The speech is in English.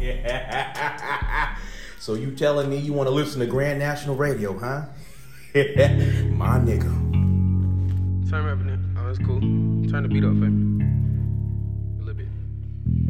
So you telling me you want to listen to Grand National Radio, huh? My nigga. Turn me up in there. Oh, that's cool. Turn the beat up for me.